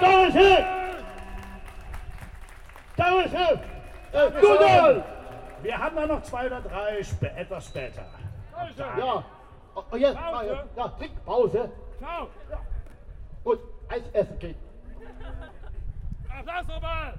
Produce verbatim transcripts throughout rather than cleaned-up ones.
Dankeschön! Dankeschön! Äh, Gute! Wir haben da noch zwei oder drei spä etwas später. Ja, oh, jetzt, Pause. Ja, Trinkpause. Ciao. Ja. Und Eis essen geht. Applaus nochmal.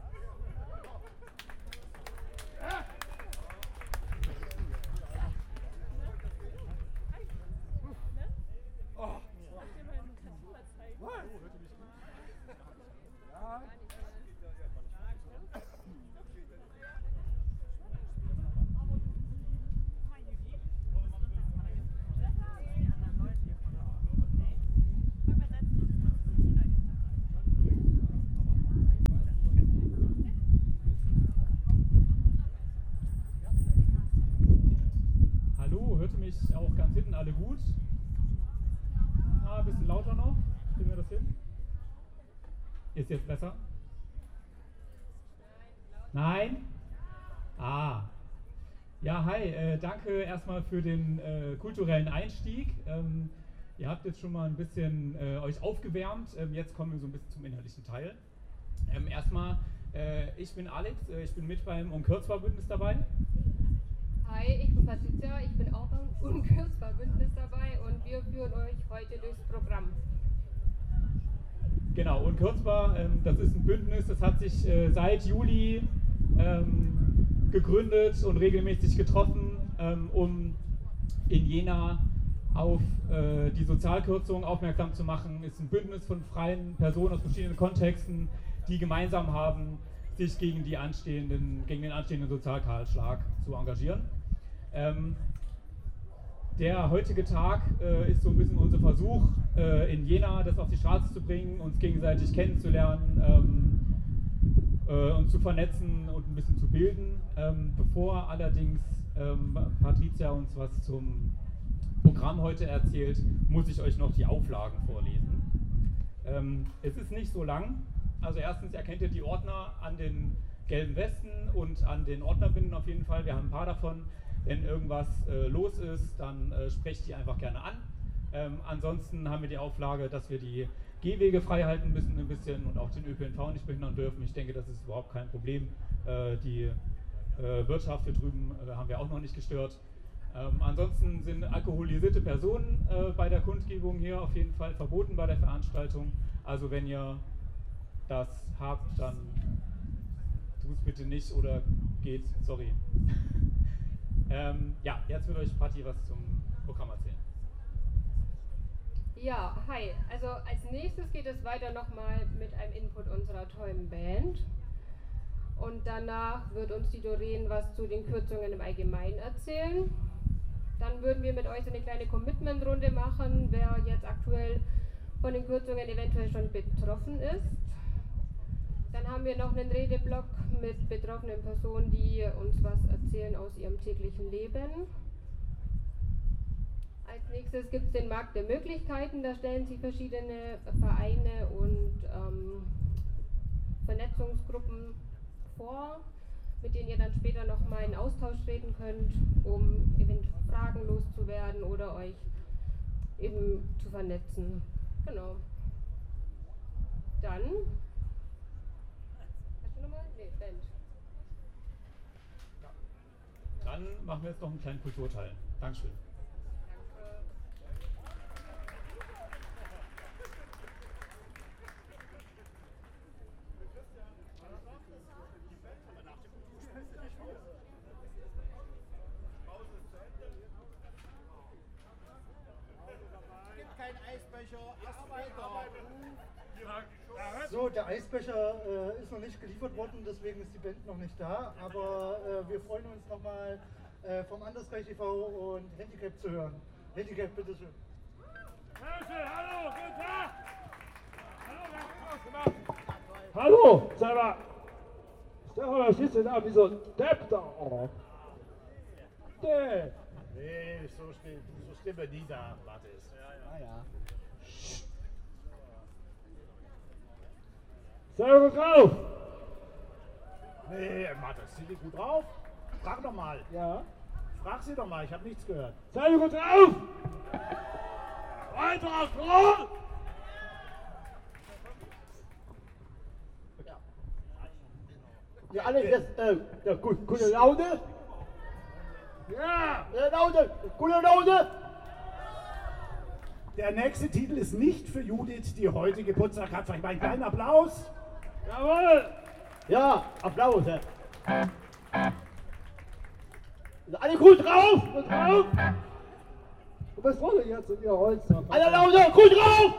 Auch ganz hinten alle gut. Ah, ein bisschen lauter noch. Kriegen wir das hin? Ist jetzt besser? Nein? Ah. Ja, hi. Äh, danke erstmal für den äh, kulturellen Einstieg. Ähm, ihr habt jetzt schon mal ein bisschen äh, euch aufgewärmt. Ähm, jetzt kommen wir so ein bisschen zum inhaltlichen Teil. Ähm, erstmal, äh, ich bin Alex. Äh, ich bin mit beim Unkürzbar-Bündnis dabei. Hi, ich bin Patricia, ich bin auch beim Unkürzbar-Bündnis dabei und wir führen euch heute durchs Programm. Genau, Unkürzbar, ähm, das ist ein Bündnis, das hat sich äh, seit Juli ähm, gegründet und regelmäßig getroffen, ähm, um in Jena auf äh, die Sozialkürzungen aufmerksam zu machen. Ist ein Bündnis von freien Personen aus verschiedenen Kontexten, die gemeinsam haben, sich gegen, die anstehenden, gegen den anstehenden Sozialkahlschlag zu engagieren. Ähm, der heutige Tag äh, ist so ein bisschen unser Versuch, äh, in Jena das auf die Straße zu bringen, uns gegenseitig kennenzulernen, ähm, äh, uns zu vernetzen und ein bisschen zu bilden. Ähm, bevor allerdings ähm, Patricia uns was zum Programm heute erzählt, muss ich euch noch die Auflagen vorlesen. Ähm, es ist nicht so lang. Also erstens erkennt ihr die Ordner an den gelben Westen und an den Ordnerbinden auf jeden Fall. Wir haben ein paar davon. Wenn irgendwas äh, los ist, dann äh, sprecht die einfach gerne an. Ähm, ansonsten haben wir die Auflage, dass wir die Gehwege frei halten müssen ein bisschen und auch den Ö P N V nicht behindern dürfen. Ich denke, das ist überhaupt kein Problem. Äh, die äh, Wirtschaft hier drüben äh, haben wir auch noch nicht gestört. Ähm, ansonsten sind alkoholisierte Personen äh, bei der Kundgebung hier auf jeden Fall verboten bei der Veranstaltung. Also wenn ihr das habt, dann tut es bitte nicht oder geht, sorry. ähm, ja, jetzt wird euch Patti was zum Programm erzählen. Ja, hi. Also als nächstes geht es weiter nochmal mit einem Input unserer tollen Band. Und danach wird uns die Doreen was zu den Kürzungen im Allgemeinen erzählen. Dann würden wir mit euch so eine kleine Commitment-Runde machen, wer jetzt aktuell von den Kürzungen eventuell schon betroffen ist. Dann haben wir noch einen Redeblock mit betroffenen Personen, die uns was erzählen aus ihrem täglichen Leben. Als nächstes gibt es den Markt der Möglichkeiten. Da stellen sich verschiedene Vereine und ähm, Vernetzungsgruppen vor, mit denen ihr dann später nochmal in Austausch treten könnt, um eventuell Fragen loszuwerden oder euch eben zu vernetzen. Genau. Dann. Hast du nochmal? Nee, Band. Dann machen wir jetzt noch einen kleinen Kulturteil. Dankeschön. So, der Eisbecher äh, ist noch nicht geliefert worden, deswegen ist die Band noch nicht da, aber äh, wir freuen uns nochmal äh, vom Andersreich e V und Handicap zu hören. Handicap, bitteschön. Hallo, guten Tag! Hallo, Hallo, sag mal. Stefan, was sitzt denn da wie so ein Depp da? Oh. Nee. Nee, so steht, so stehen wir nie da, Mathis. Ja, ja. Ah ja. Sei gut drauf! Nee, Mathis, sind die gut drauf? Frag doch mal. Ja. Frag sie doch mal, ich habe nichts gehört. Sei gut drauf! Weiter, Frau! Ja, alle jetzt, äh, ja, gut, gute Laune. Ja! Gute Laune, gute Laune. Der nächste Titel ist nicht für Judith, die heute Geburtstag hat. Vielleicht mal einen kleinen Applaus. Jawohl! Ja, Applaus. Ja. Sind alle gut drauf? Gut drauf? Und was wollt ihr jetzt in ihr Holz haben? Alle Laune, gut drauf!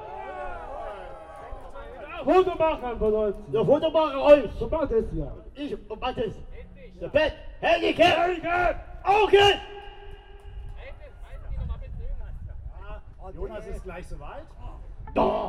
Foto machen von uns. Der Foto machen euch. So macht es ja. Ich und Mathis. Der Bett. Handicap. Handicap! Okay. Jonas ist gleich soweit. Da.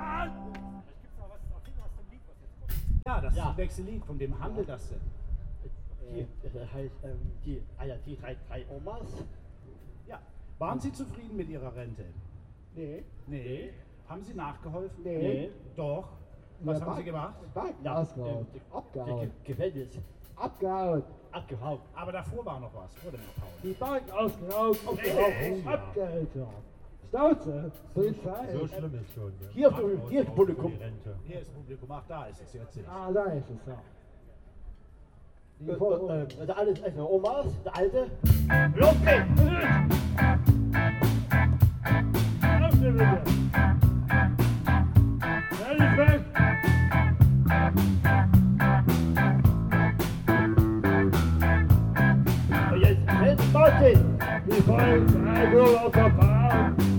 Ja, das Ja. ist das nächste Lied. Von wem handelt das denn? Die, das heißt, ähm, die, ah ja, die drei, drei Omas. Ja. Waren Sie zufrieden mit Ihrer Rente? Nee. Nee. Haben Sie nachgeholfen? Nee. Doch. Was Ja, haben Sie Back- gemacht? Backen Ja, ausgehauen. äh, Abgehauen. Ge gefällt es. Abgehauen. Abgehauen. Aber davor war noch was, vor dem Abhauen. Die Bank ausgeraubt, abgehauen, abgehauen. Stauze, Polizei. So schlimm ist schon. Ja. Hier, ist- hier ist Publikum. Die Rente. Hier ist Publikum. Ach, da ist es jetzt. Ah, da ist es, ja. Die Äh, Vor- äh, äh, der eine ist also Omas, der alte. Los geht's! Aufstehen bitte! Ehrlich weg! Und jetzt, jetzt Martin! Die Polizei will auf der Bahn.